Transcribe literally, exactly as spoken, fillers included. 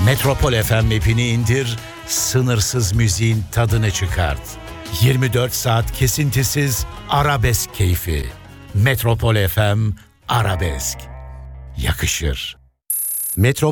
Metropol F M app'ini indir, sınırsız müziğin tadını çıkart. yirmi dört saat kesintisiz arabesk keyfi. Metropol F M Arabesk. Yakışır. Metropol